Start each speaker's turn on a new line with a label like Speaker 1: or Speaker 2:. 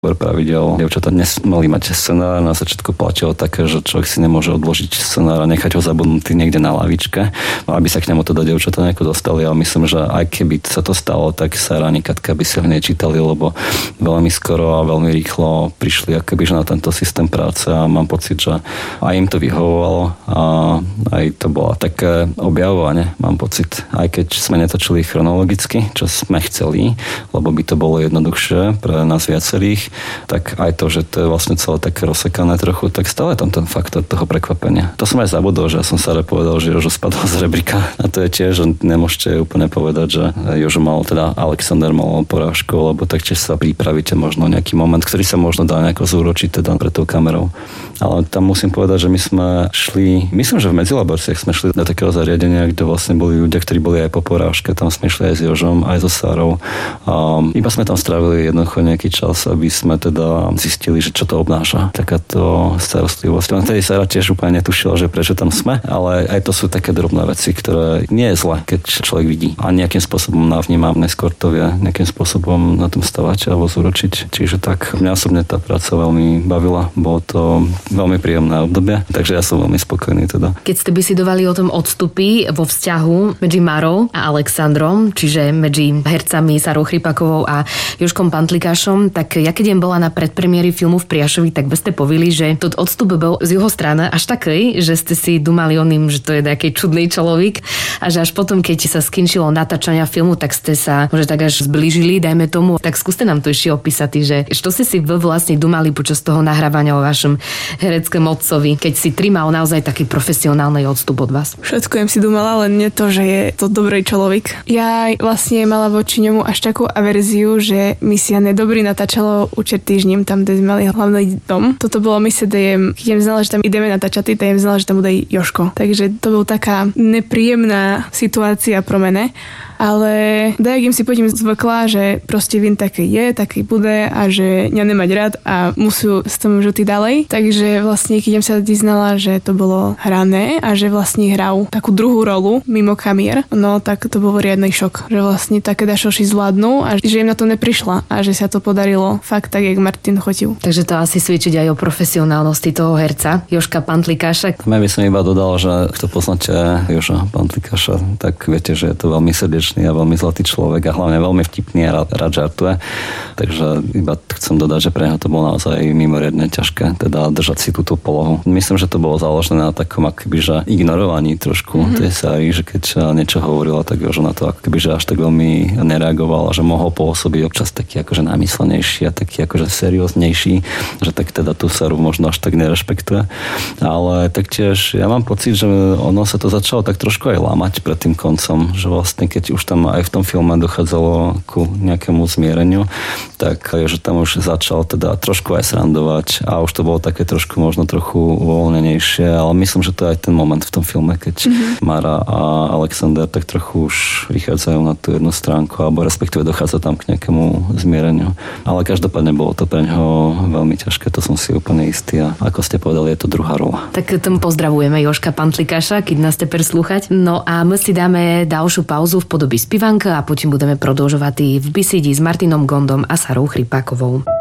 Speaker 1: pravidel. Dievčatá nesmeli mať scenár, na začiatku platilo také, že človek si nemôže odložiť scenár a nechať ho zabudnutý niekde na lavičke, aby sa k nemu teda dievčatá nejako dostali, ale myslím, že aj keby sa to stalo, tak sa Ráni Katka by si ho nečítali, lebo veľmi skoro a veľmi rýchlo prišli akoby na tento systém práce a mám pocit, že aj im to vyhovovalo a aj to bolo také objavovanie, mám pocit. Aj keď sme netočili chronologicky, čo sme chceli, lebo by to bolo jednoduchšie pre nás viacerých, tak aj to, že to je vlastne celé také rozsekané trochu, tak stále tam ten faktor toho prekvapenia. To som aj zabudol, že ja som Sare povedal, že Jožo spadol z rebríka. A to je tiež, že nemôžete úplne povedať, že Jožo mal, teda Alexander mal porážku, lebo tak tiež sa pripravíte možno nejaký moment, ktorý sa možno dá nejako zúročiť teda pred tou kamerou. Ale tam musím povedať, že my sme šli, myslím, že v Medzilaborciach sme šli do takého zariadenia, kde vlastne boli ľudia, ktorí boli aj po porážke. Tam sme šli aj s Jožom, aj so Sarou. Iba sme tam strávili jednoducho nejaký čas, aby sme teda zistili, že čo to obnáša. Takáto starostlivosť. Len tedy Sara tiež úplne netušila, že prečo tam sme, ale aj to sú také drobné veci, ktoré nie je zle, keď človek vidí. A nejakým spôsobom navníma, neskôr to vie nejakým spôsobom na tom stavať alebo zúročiť. Čiže tak mňa osobne tá práca veľmi bavila. Bolo to veľmi príjemné obdobie, takže ja som veľmi spokojný teda.
Speaker 2: Keď ste by si dovali o tom odstupy vo vzťahu medzi Marou a Alexandrom, čiže medzi hercami Sarou Chrypakovou a Jožkom Pantlikášom, tak ja keď bola na predpremiéry filmu v Priašovi, tak by ste povili, že to odstup bol z jeho strany až taký, že ste si dumali o ním, že to je nejaký čudný človek a že až potom, keď sa skončilo natáčania filmu, tak ste sa možno tak až zblížili, dajme tomu. Tak skúste nám to ešte opísať, že čo ste si vy vlastne dumali počas toho nahrávania o vašom hereckom otcovi, keď si trimal naozaj taký profesionálny odstup od vás?
Speaker 3: Všetko si dumala, len nie to, že je to dobrý človek. Ja vlastne mala voči ňomu až takú averziu, že misia Nedobrý natáčalo Učer týždňom, tam, kde sme mali hlavný dom. Toto bolo misia, kde keď znala, že tam ideme natáčať, tak znala, že tam bude Jožko. Takže to bola taká nepríjemná situácia pro mene. Ale dajak im si potom zvykla, že proste vin taký je, taký bude a že ňa nemať rád a musú s tom žutý ďalej. Takže vlastne keď im sa diznala, že to bolo hrané a že vlastne hral takú druhú rolu mimo kamier, no tak to bol riadny šok. Že vlastne také dašoši zvládnu a že im na to neprišla a že sa to podarilo fakt tak, jak Martin chotil.
Speaker 2: Takže to asi svedčiť aj o profesionálnosti toho herca Jožka Pantlikáša.
Speaker 1: Ja by som iba dodal, že kto poznáte Joža Pantlikáša, tak viete, že je to veľmi srdečný a veľmi zlatý človek a hlavne veľmi vtipný a rád žartuje. Takže iba chcem dodať, že pre neho to bolo naozaj mimoriadne ťažké, teda držať si túto polohu. Myslím, že to bolo založené na takom akoby, že ignorovaní trošku tej Sary, že keď niečo hovorila, tak Jožo na to akoby, že až tak veľmi nereagoval a že mohol pôsobiť občas taký akože namyslenejší a taký akože serióznejší, že tak teda tú Saru možno až tak nerešpektuje. Ale taktiež ja mám pocit, že ono sa to začalo tak trošku aj lámať pred tým koncom, že vlastne keď už tam aj v tom filme dochádzalo ku nejakému zmiereniu, tak že tam už začal teda trošku aj srandovať a už to bolo také trošku možno trochu uvoľnenejšie, ale myslím, že to je aj ten moment v tom filme, keď Mara a Alexander tak trochu už vychádzajú na tú jednu stránku, alebo respektíve dochádza tam k nejakému zmiereniu. Ale každopádne bolo to pre ňoho veľmi ťažké, to som si úplne istý a ako ste povedali, je to druhá rola.
Speaker 2: Tak tomu pozdravujeme Jožka Pantlikáša, keď nás ste slúchať. No a my si dáme ďalšiu pauzu v podobe spívanka a potom budeme prodĺžovať v bisídi s Martinom Gondom a Sarou Chrypakovou.